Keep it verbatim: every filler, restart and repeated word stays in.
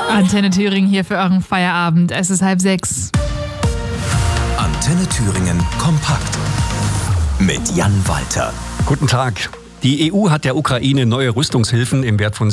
Antenne Thüringen hier für euren Feierabend. Es ist halb sechs. Antenne Thüringen kompakt mit Jan Walter. Guten Tag. Die E U hat der Ukraine neue Rüstungshilfen im Wert von